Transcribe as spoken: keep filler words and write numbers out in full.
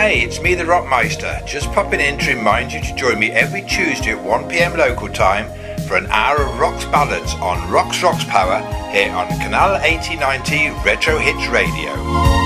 Hey, it's me, the Rockmeister, just popping in to remind you to join me every Tuesday at one p.m. local time for an hour of Rocks ballads on Rocks Rocks Power here on Canal eighty ninety Retro Hits Radio.